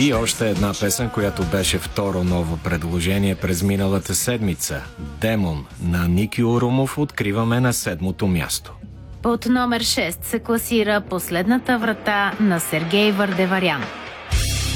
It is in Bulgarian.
И още една песен, която беше второ ново предложение през миналата седмица. Демон на Ники Урумов откриваме на 7-то място. Под номер 6 се класира Последната врата на Сергей Вардеварян.